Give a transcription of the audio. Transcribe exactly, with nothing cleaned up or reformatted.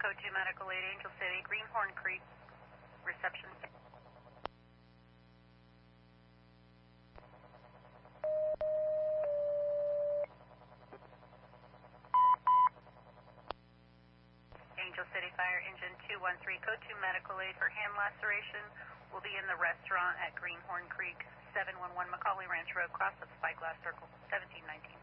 code two medical aid, Angel City, Greenhorn Creek, reception. Angel City Fire Engine two one three, code two medical aid for hand laceration will be in the restaurant at Greenhorn Creek, seven one one Macaulay Ranch Road, cross of Spyglass Circle, seventeen nineteen.